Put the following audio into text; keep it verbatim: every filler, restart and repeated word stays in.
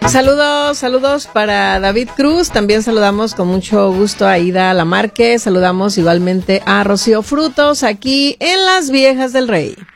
Saludos, saludos para David Cruz. También saludamos con mucho gusto a Ida Lamarque. Saludamos igualmente a Rocío Frutos aquí en Las Viejas del Rey.